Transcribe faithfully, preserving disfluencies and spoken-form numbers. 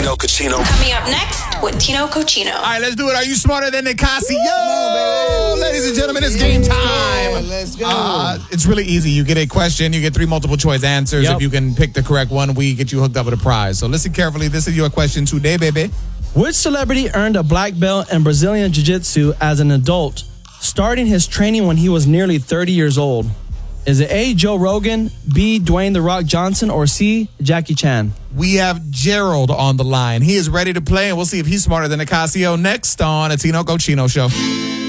Tino Cochino. Coming up next with Tino Cochino. All right, let's do it. Are you smarter than Nicasio? On, Ladies and gentlemen, it's game time. Yeah, let's go. Uh, it's really easy. You get a question. You get three multiple choice answers. Yep. If you can pick the correct one, we get you hooked up with a prize. So listen carefully. This is your question today, baby. Which celebrity earned a black belt in Brazilian Jiu-Jitsu as an adult, starting his training when he was nearly thirty years old? Is it A, Joe Rogan, B, Dwayne The Rock Johnson, or C, Jackie Chan? We have Gerald on the line. He is ready to play, and we'll see if he's smarter than Nicasio next on a Tino Cochino show.